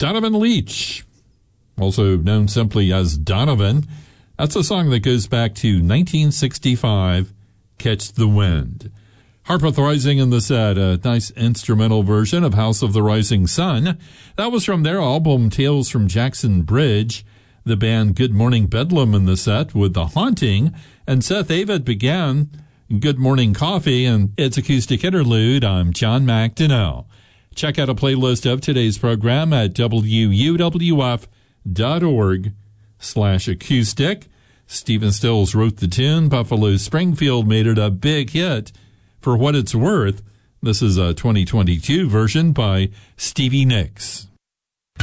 Donovan Leitch, also known simply as Donovan. That's a song that goes back to 1965, Catch the Wind. Harpeth Rising in the set, a nice instrumental version of House of the Rising Sun. That was from their album Tales from Jackson Bridge. The band Good Morning Bedlam in the set with The Haunting, and Seth Avett began Good Morning Coffee and its acoustic interlude. I'm John McDonnell. Check out a playlist of today's program at wuwf.org/acoustic. Stephen Stills wrote the tune. Buffalo Springfield made it a big hit. For what it's worth, this is a 2022 version by Stevie Nicks.